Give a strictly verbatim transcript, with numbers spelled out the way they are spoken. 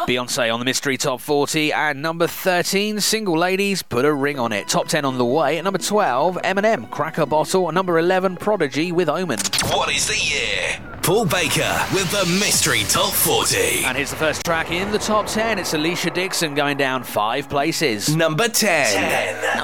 Beyonce on the Mystery Top forty. And number thirteen, Single Ladies, Put a Ring on It. Top ten on the way. At number twelve, Eminem, Crack a Bottle. At number eleven, Prodigy with Omen. What is the year? Paul Baker with the Mystery Top forty. And here's the first track in the top ten. It's Alicia Dixon going down five places. Number ten. ten.